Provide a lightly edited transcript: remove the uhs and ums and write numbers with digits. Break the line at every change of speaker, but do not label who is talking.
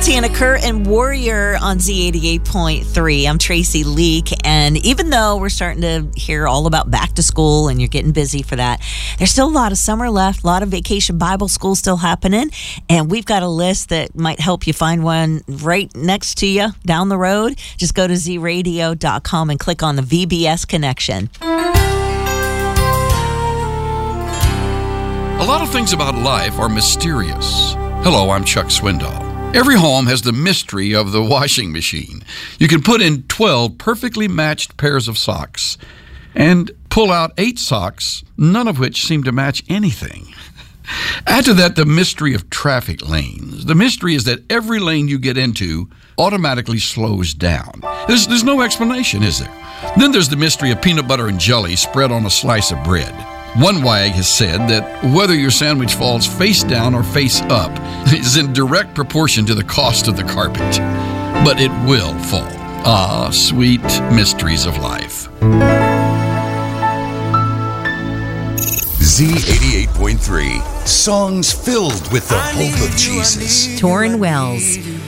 Tana Kurt and Warrior on Z88.3. I'm Tracy Leak, and even though we're starting to hear all about back to school and you're getting busy for that, there's still a lot of summer left, a lot of vacation Bible school still happening, and we've got a list that might help you find one right next to you down the road. Just go to zradio.com and click on the VBS connection.
A lot of things about life are mysterious. Hello, I'm Chuck Swindoll. Every home has the mystery of the washing machine. You can put in 12 perfectly matched pairs of socks and pull out 8 socks, none of which seem to match anything. Add to that the mystery of traffic lanes. The mystery is that every lane you get into automatically slows down. There's no explanation, is there? Then there's the mystery of peanut butter and jelly spread on a slice of bread. One wag has said that whether your sandwich falls face down or face up is in direct proportion to the cost of the carpet. But it will fall. Ah, sweet mysteries of life.
Z88.3. Songs filled with the hope of Jesus.
Torrin Wells.